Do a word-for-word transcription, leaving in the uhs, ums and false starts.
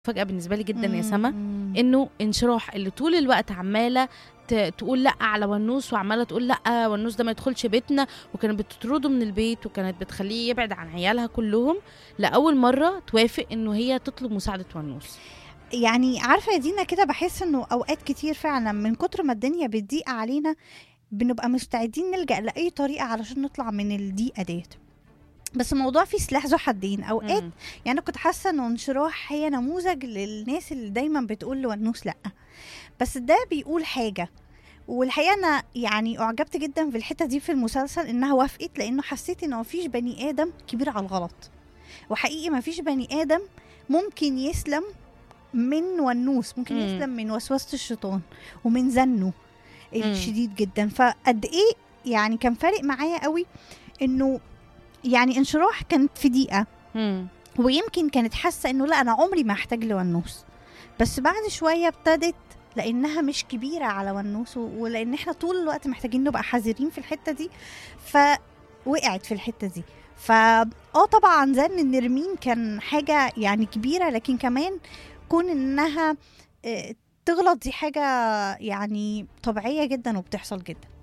فجأة بالنسبة لي جدا يا سما، إمم. انه انشراح اللي طول الوقت عمالة ت- تقول لا على ونوس، وعمالة تقول لا ونوس ده ما يدخلش بيتنا، وكانت بتطرده من البيت، وكانت بتخليه يبعد عن عيالها كلهم، لأول مرة توافق انه هي تطلب مساعدة ونوس. يعني عارفة يا دينا كده باحس إنه أوقات كتير فعلًا من كتر ما الدنيا بتضيق علينا، بنبقى مستعدين نلجأ لأي طريقة علشان نطلع من الضيقة ديّة. بس الموضوع فيه سلاح ذو حدين، أوقات مم. يعني أنا كنت حاسة إنه انشراح هي نموذج للناس اللي دايمًا بتقول لونوس لأ، بس ده بيقول حاجة، والحقيقة أنا يعني أُعجبت جدًا بالحتة دي في المسلسل إنها وافقت، لإنه حسيت إنه ما فيش بني آدم كبير على الغلط، وحقيقي ما فيش بني آدم ممكن يسلم من ونوس، ممكن مم. يسلم من وسوسة الشيطان ومن زنه مم. الشديد جدًا. فقد إيه يعني كان فارق معايا أوي إنه يعني انشراح كانت في ضيقة، مم. ويمكن كانت حاسة إنه لأ أنا عمري ما هاحتاج لونوس، بس بعد شوية ابتدت لإنها مش كبيرة على ونوس، و ولإن إحنا طول الوقت محتاجين نبقى حذرين في الحتة دي، فوقعت في الحتة دي. ف آه طبعًا زن نرمين كان حاجة يعني كبيرة، لكن كمان كون إنها آآ تغلط دي حاجة يعني طبيعية جدًا وبتحصل جدًا.